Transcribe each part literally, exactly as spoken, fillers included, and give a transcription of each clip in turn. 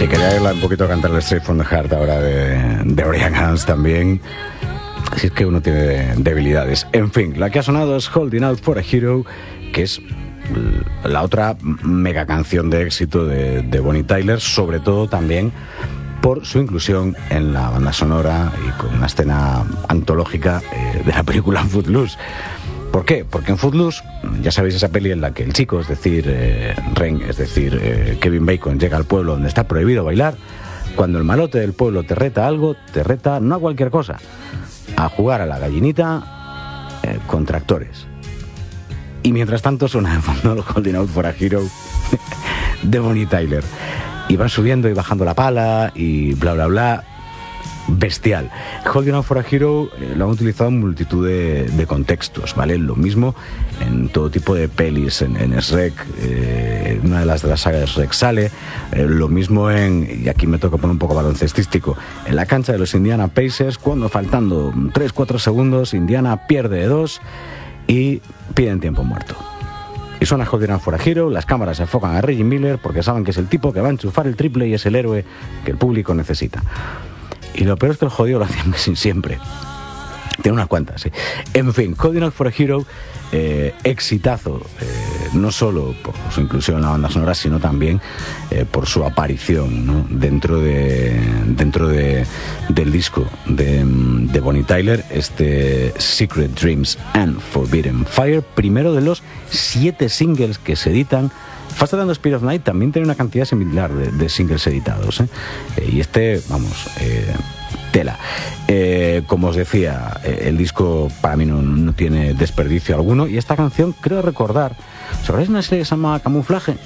Si quería irla un poquito a cantar el Straight from the Heart ahora de, de Brian Adams también. Si es que uno tiene debilidades. En fin, la que ha sonado es Holding Out for a Hero, que es la otra mega canción de éxito de, de Bonnie Tyler, sobre todo también por su inclusión en la banda sonora y con una escena antológica eh, de la película Footloose. ¿Por qué? Porque en Footloose, ya sabéis, esa peli en la que el chico, es decir, eh, Ren, es decir, eh, Kevin Bacon, llega al pueblo donde está prohibido bailar. Cuando el malote del pueblo te reta algo, te reta no a cualquier cosa, a jugar a la gallinita eh, con tractores. Y mientras tanto suena de fondo Holding Out for a Hero de Bonnie Tyler. Y van subiendo y bajando la pala y bla, bla, bla. Bestial. Holding Out for a Hero eh, lo han utilizado en multitud de, de contextos, ¿vale? Lo mismo en todo tipo de pelis, en, en Shrek, eh, una de las de la saga de Shrek sale, eh, lo mismo en, y aquí me toca poner un poco baloncestístico, en la cancha de los Indiana Pacers, cuando faltando tres cuatro segundos, Indiana pierde de dos y piden tiempo muerto. Y suena Holding Out for a Hero, las cámaras se enfocan a Reggie Miller porque saben que es el tipo que va a enchufar el triple y es el héroe que el público necesita. Y lo peor es que el jodido lo hacían siempre. Tiene unas cuantas, sí. En fin, Holding Out for a Hero, eh, exitazo, eh, no solo por su inclusión en la banda sonora, sino también eh, por su aparición, ¿no? dentro de dentro de, del disco de, de Bonnie Tyler, este Secret Dreams and Forbidden Fire, primero de los siete singles que se editan. Faster Than the Speed of Night también tiene una cantidad similar de, de singles editados, ¿eh? Eh, y este, vamos, eh, tela. Eh, como os decía, eh, el disco para mí no, no tiene desperdicio alguno. Y esta canción, creo recordar, ¿sabéis una serie que se llama Camuflaje?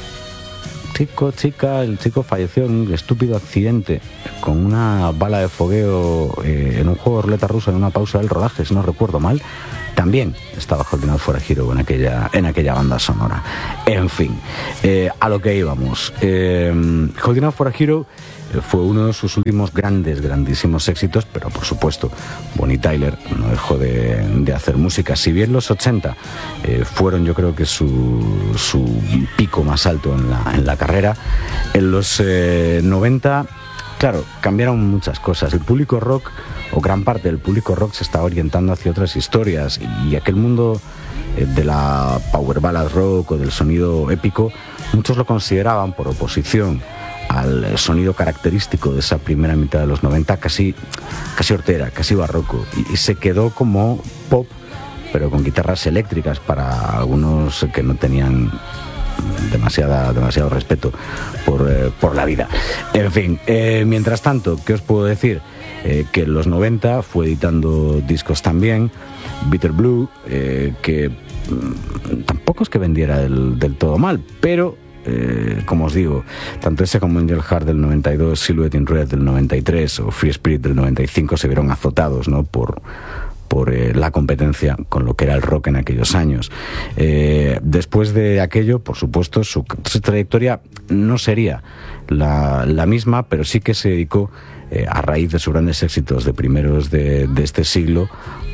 Chico, chica, el chico falleció en un estúpido accidente con una bala de fogueo eh, en un juego de ruleta rusa en una pausa del rodaje, si no recuerdo mal. También estaba Holding Out for a Hero en aquella, en aquella banda sonora. En fin, eh, a lo que íbamos. Eh, Holding Out for a Hero fue uno de sus últimos grandes, grandísimos éxitos, pero por supuesto Bonnie Tyler no dejó de, de hacer música. Si bien los ochenta eh, fueron, yo creo que su, su pico más alto en la, en la carrera, en los eh, noventa, claro, cambiaron muchas cosas. El público rock, o gran parte del público rock, se estaba orientando hacia otras historias, y aquel mundo eh, de la power ballad rock o del sonido épico, muchos lo consideraban, por oposición al sonido característico de esa primera mitad de los noventa, casi, casi hortera, casi barroco, y, y se quedó como pop, pero con guitarras eléctricas para algunos que no tenían demasiada, demasiado respeto por, eh, por la vida. En fin, eh, mientras tanto, ¿qué os puedo decir? Eh, que en los noventa fue editando discos también, Bitter Blue, eh, que mmm, tampoco es que vendiera del, del todo mal, pero Eh, como os digo, tanto ese como Angel Heart del noventa y dos, Silhouette in Red del noventa y tres o Free Spirit del noventa y cinco se vieron azotados, ¿no? por, por eh, la competencia con lo que era el rock en aquellos años. Eh, después de aquello, por supuesto, su, su trayectoria no sería la, la misma, pero sí que se dedicó, eh, a raíz de sus grandes éxitos de primeros de, de este siglo,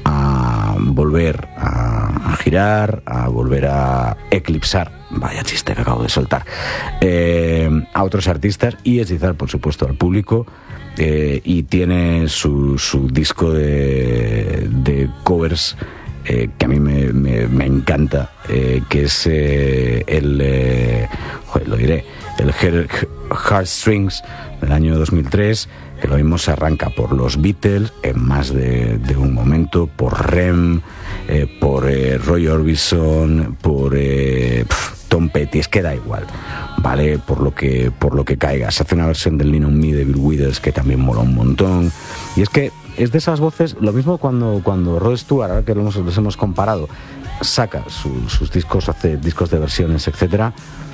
a volver a, a girar, a volver a eclipsar, vaya chiste que acabo de soltar, eh, a otros artistas y hechizar, por supuesto, al público, eh, y tiene su, su disco de, de covers eh, que a mí me, me, me encanta, eh, que es eh, el, eh, joder, lo diré, el Heartstrings del año dos mil tres, que lo mismo se arranca por los Beatles en más de, de un momento, por Rem, eh, por eh, Roy Orbison, por eh, pf, Tom Petty, es que da igual, vale, por lo que por lo que caiga. Se hace una versión del Lean on Me de Bill Withers que también mola un montón, y es que es de esas voces, lo mismo cuando cuando Rod Stewart, ahora que los, los hemos comparado, saca su, sus discos, hace discos de versiones, etcétera.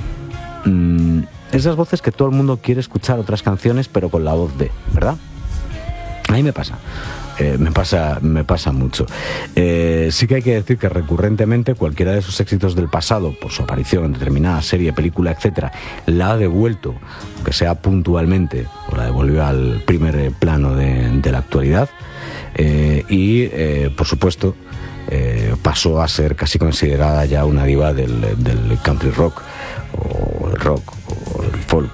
Mmm, esas voces que todo el mundo quiere escuchar otras canciones, pero con la voz de, ¿verdad? A mí me pasa, eh, me pasa, me pasa mucho. Eh, sí que hay que decir que recurrentemente cualquiera de sus éxitos del pasado, por su aparición en determinada serie, película, etcétera, la ha devuelto, aunque sea puntualmente, o la devolvió al primer plano de, de la actualidad, eh, y eh, por supuesto eh, pasó a ser casi considerada ya una diva del, del country rock, o el rock, o el folk, o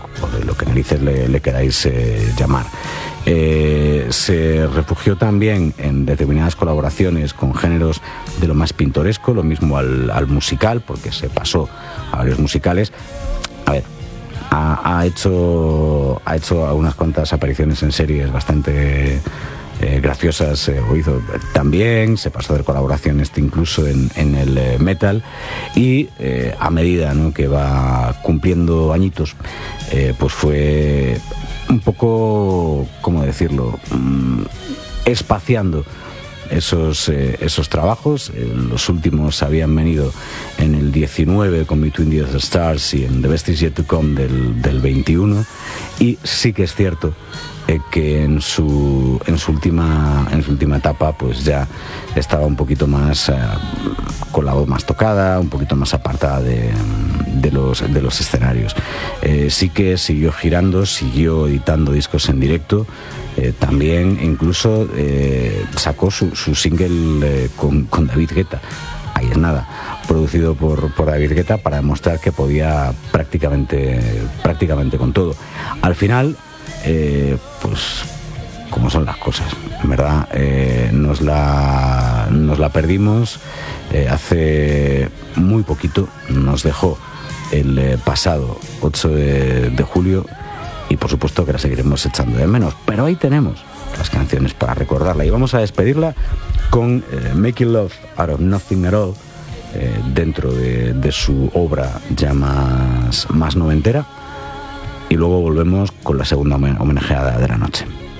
lo que narices le, le queráis eh, llamar. Eh, se refugió también en determinadas colaboraciones con géneros de lo más pintoresco, lo mismo al, al musical, porque se pasó a varios musicales. A ver, ha, ha hecho ha hecho algunas cuantas apariciones en series bastante eh, graciosas, eh, o hizo también, se pasó de colaboraciones incluso en, en el eh, metal, y eh, a medida, ¿no?, que va cumpliendo añitos, eh, pues fue un poco, ¿cómo decirlo?, mm, espaciando esos, eh, esos trabajos. Eh, los últimos habían venido en el diecinueve con Between the Other Stars y en The Best Is Yet to Come del, del veintiuno, y sí que es cierto eh, que en su, en, su última, en su última etapa pues ya estaba un poquito más eh, con la voz más tocada, un poquito más apartada de, de, los, de los escenarios. Eh, sí que siguió girando, siguió editando discos en directo. Eh, también incluso eh, sacó su, su single eh, con, con David Guetta, Ahí es nada, producido por, por David Guetta, para demostrar que podía prácticamente, prácticamente con todo. Al final, eh, pues como son las cosas, en verdad, eh, nos, la, nos la perdimos eh, hace muy poquito. Nos dejó el eh, pasado ocho de, de julio, y por supuesto que la seguiremos echando de menos, pero ahí tenemos las canciones para recordarla, y vamos a despedirla con eh, Making Love Out of Nothing at All, eh, dentro de, de su obra ya más, más noventera, y luego volvemos con la segunda homenajeada de la noche.